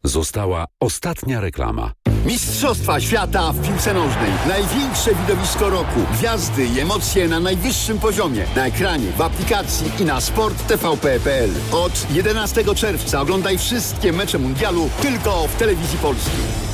Została ostatnia reklama. Mistrzostwa świata w piłce nożnej. Największe widowisko roku. Gwiazdy i emocje na najwyższym poziomie. Na ekranie, w aplikacji i na sporttvp.pl. Od 11 czerwca oglądaj wszystkie mecze mundialu tylko w Telewizji Polskiej.